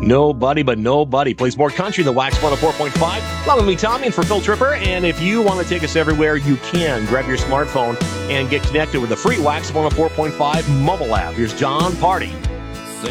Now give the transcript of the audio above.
Nobody but nobody plays more country than Wax 104.5. Along with me, Tommy, and for Phil Tripper. And if you want to take us everywhere, you can. Grab your smartphone and get connected with the free Wax 104.5 mobile app. Here's John Party.